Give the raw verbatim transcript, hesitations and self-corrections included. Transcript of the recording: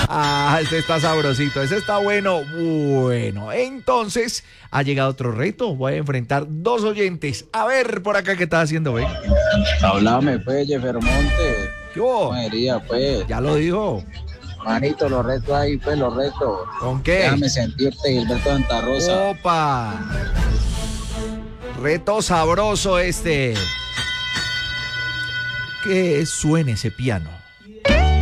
Ah, este está sabrosito, ese está bueno. Bueno, entonces ha llegado otro reto. Voy a enfrentar dos oyentes. A ver, por acá, ¿qué está haciendo, ven? Háblame, pues, Jeffer Monte. ¿Qué hubo? Monería, pues. Ya lo dijo. Manito, los retos ahí, pues, los retos. ¿Con qué? Déjame sentirte, Gilberto Santa Rosa. Opa. Reto sabroso este. Que suene ese piano.